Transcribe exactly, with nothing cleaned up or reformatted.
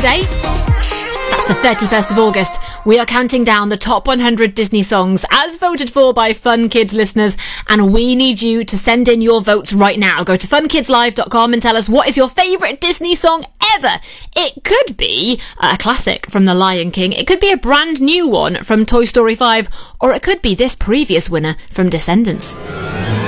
Monday. That's the thirty-first of August. We are counting down the top one hundred Disney songs as voted for by Fun Kids listeners, and we need you to send in your votes right now. Go to fun kids live dot com and tell us what is your favourite Disney song ever. It could be a classic from The Lion King, it could be a brand new one from Toy Story five, or it could be this previous winner from Descendants.